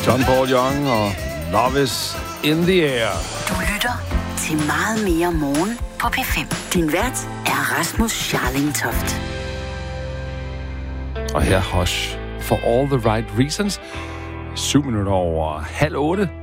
John Paul Young og Love is in the air. Du lytter til Meget mere morgen på P5. Din vært er Rasmus Scharling Toft. Og her Hush for all the right reasons. 7 minutter over 7:30.